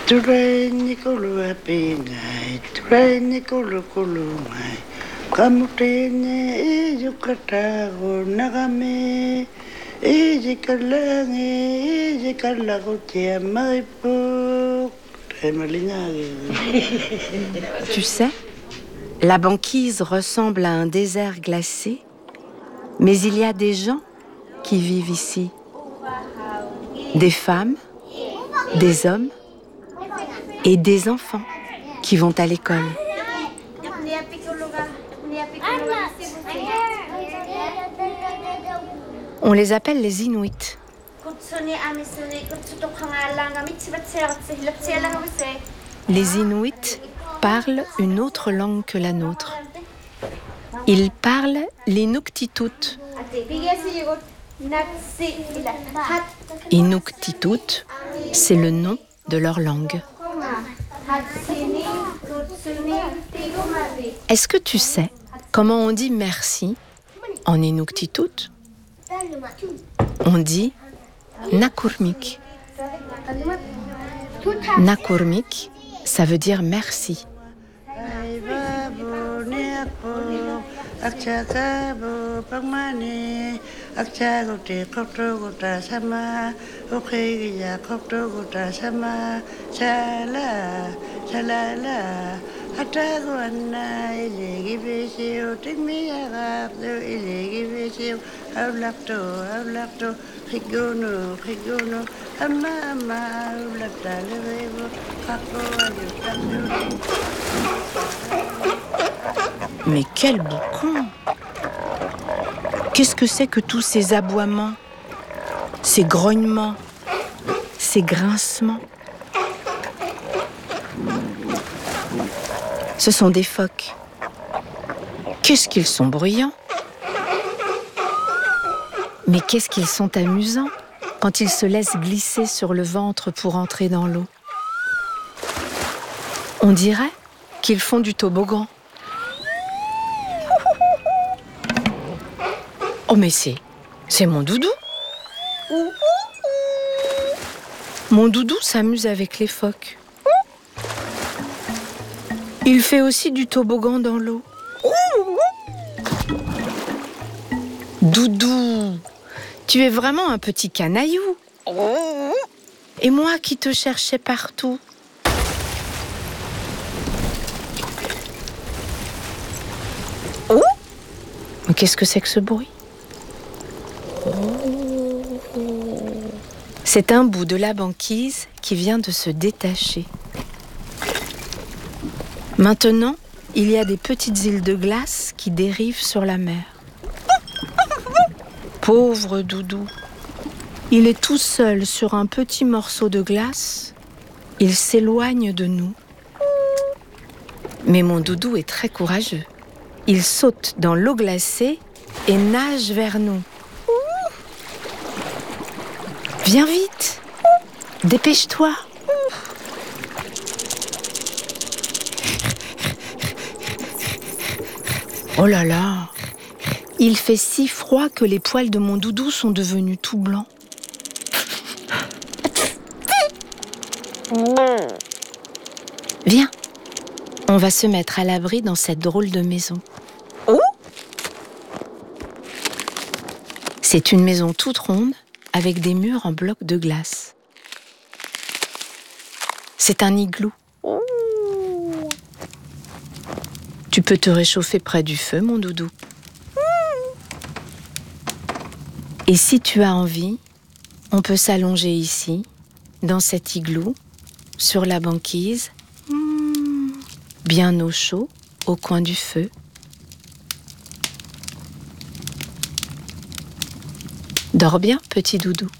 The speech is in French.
Turaini kulu apingai, turaini kulu mai. Kamutene ijukatago nagame, ijikalange, ijikalagotia maipuk. Tu sais, la banquise ressemble à un désert glacé, mais il y a des gens qui vivent ici. Des femmes, des hommes et des enfants qui vont à l'école. On les appelle les Inuits. Les Inuits parlent une autre langue que la nôtre. Ils parlent l'Inuktitut. Inuktitut, c'est le nom de leur langue. Est-ce que tu sais comment on dit merci en Inuktitut? On dit nakurmik. Nakurmik, ça veut dire merci. Mais quel boucan! Qu'est-ce que c'est que tous ces aboiements, ces grognements, ces grincements? Ce sont des phoques. Qu'est-ce qu'ils sont bruyants! Mais qu'est-ce qu'ils sont amusants quand ils se laissent glisser sur le ventre pour entrer dans l'eau. On dirait qu'ils font du toboggan. Oh mais c'est mon doudou. Mon doudou s'amuse avec les phoques. Il fait aussi du toboggan dans l'eau. Doudou, tu es vraiment un petit canaillou. Et moi qui te cherchais partout. Mais qu'est-ce que c'est que ce bruit? C'est un bout de la banquise qui vient de se détacher. Maintenant, il y a des petites îles de glace qui dérivent sur la mer. Pauvre Doudou, il est tout seul sur un petit morceau de glace. Il s'éloigne de nous. Mais mon Doudou est très courageux. Il saute dans l'eau glacée et nage vers nous. Viens vite, dépêche-toi. Oh là là, il fait si froid que les poils de mon Doudou sont devenus tout blancs. Viens, on va se mettre à l'abri dans cette drôle de maison. C'est une maison toute ronde avec des murs en blocs de glace. C'est un igloo. Tu peux te réchauffer près du feu, mon Doudou. Et si tu as envie, on peut s'allonger ici, dans cet igloo, sur la banquise, bien au chaud, au coin du feu. Dors bien, petit Doudou.